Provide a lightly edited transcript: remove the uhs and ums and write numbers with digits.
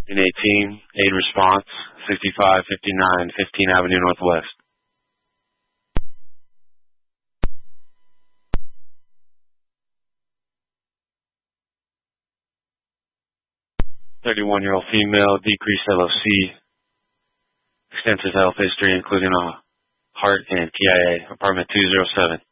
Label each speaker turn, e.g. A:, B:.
A: in 18, aid response, 6559 15 Avenue Northwest. 31-year-old female, decreased LOC, extensive health history including a heart and TIA, apartment 207.